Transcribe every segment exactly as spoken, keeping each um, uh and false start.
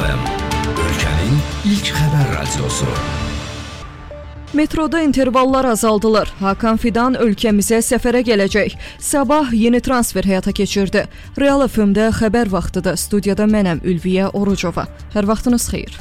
F M, ölkənin ilk xəbər radiosu. Metroda intervallar azaldılır. Hakan Fidan ölkəmizə səfərə gələcək. Sabah yeni transfer həyata keçirdi. Real F M-də xəbər vaxtıdır. Studiyada mənəm Ülviyə Orucova. Hər vaxtınız xeyir.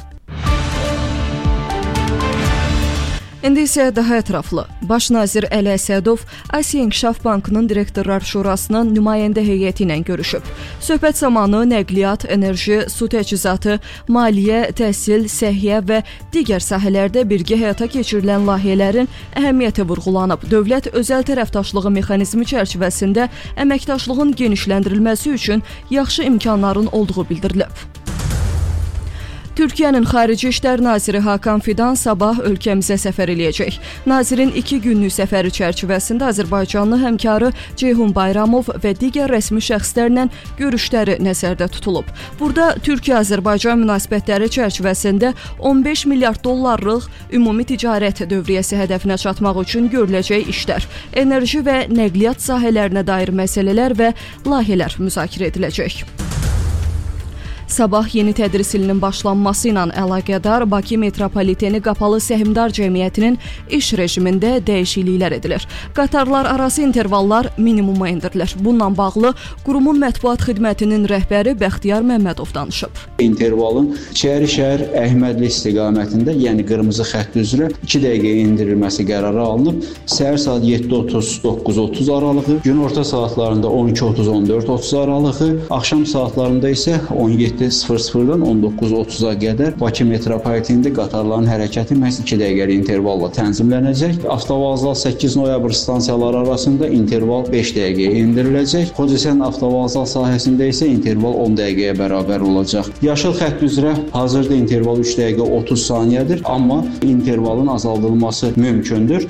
İndi isə daha ətraflı. Baş nazir Əli Əsədov Asiya İnkişaf Bankının direktorlar şurasının nümayəndə heyəti ilə görüşüb. Söhbət zamanı nəqliyyat, enerji, su təchizatı, maliyyə, təhsil, səhiyyə və digər sahələrdə birgə həyata keçirilən layihələrin əhəmiyyəti vurğulanıb. Dövlət özəl tərəfdaşlığı mexanizmi çərçivəsində əməkdaşlığın genişləndirilməsi üçün yaxşı imkanların olduğu bildirilib. Türkiyənin Xarici İşlər Naziri Hakan Fidan sabah ölkəmizə səfər eləyəcək. Nazirin iki günlük səfəri çərçivəsində Azərbaycanlı həmkarı Ceyhun Bayramov və digər rəsmi şəxslərlə görüşləri nəzərdə tutulub. Burada Türkiyə-Azərbaycan münasibətləri çərçivəsində on beş milyard dollarlıq ümumi ticarət dövriyyəsi hədəfinə çatmaq üçün görüləcək işlər, enerji və nəqliyyat sahələrinə dair məsələlər və layihələr müzakirə ediləcək. Sabah yeni tədris ilinin başlanması ilə əlaqədar Bakı Metropoliteni Qapalı Səhmdar Cəmiyyətinin iş rejimində dəyişikliklər edilir. Qatarlar arası intervallar minimuma endirilir. Bununla bağlı qurumun mətbuat xidmətinin rəhbəri Bəxtiyar Məmmədov danışıb. İntervalın Çəri-Şəhər Əhmədli istiqamətində, yəni qırmızı xətt üzrə iki dəqiqəyə endirilməsi qərarı alınıb. Səhər saat yeddi otuz doqquz otuz aralığı, günorta saatlarında on iki otuz on dörd otuz aralığı, axşam saatlarında isə on yeddi sıfır sıfırdan on doqquz otuza qədər Bakı metropolitenində qatarların hərəkəti məhz iki dəqiqəlik intervalla tənzimlənəcək. Avtovağzal səkkiz noyabr stansiyaları arasında interval beş dəqiqəyə endiriləcək. Xocəsən avtovağzal sahəsində isə interval on dəqiqəyə bərabər olacaq. Yaşıl xətt üzrə hazırda interval üç dəqiqə otuz saniyədir, amma intervalın azaldılması mümkündür.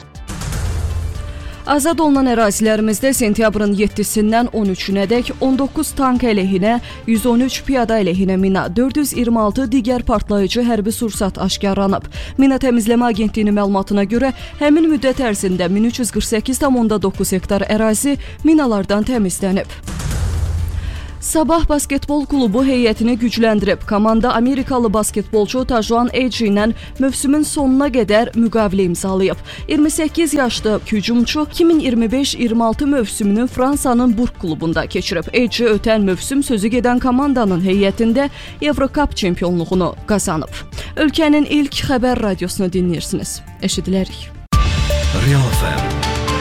Azad olunan ərazilərimizdə sentyabrın yeddisindən on üçünədək on doqquz tank əleyhinə, yüz on üç piyada əleyhinə mina, dörd yüz iyirmi altı digər partlayıcı hərbi sursat aşkarlanıb. Mina Təmizləmə Agentliyinin məlumatına görə həmin müddət ərzində min üç yüz qırx səkkiz tam doqquz hektar ərazi minalardan təmizlənib. Sabah basketbol klubu heyətini gücləndirib. Komanda Amerikalı basketbolçu Tajuan Edge ilə mövsümün sonuna qədər müqavilə imzalayıb. iyirmi səkkiz yaşlı hücumçu iki min iyirmi beş iyirmi altı mövsümünü Fransanın Burq klubunda keçirib. Edge ötən mövsüm sözü gedən komandanın heyətində Evrokap çempionluğunu qazanıb. Ölkənin ilk xəbər radiosunu dinləyirsiniz. Eşidilərik. Real F M